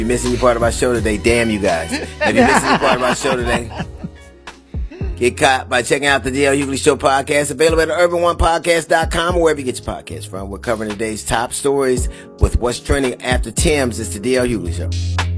you missed any part of our show today, damn you guys. If you missed any part of our show today, get caught by checking out the DL Hughley Show podcast, available at urban1podcast.com or wherever you get your podcast from. We're covering today's top stories with what's trending after Tim's. It's the DL Hughley Show.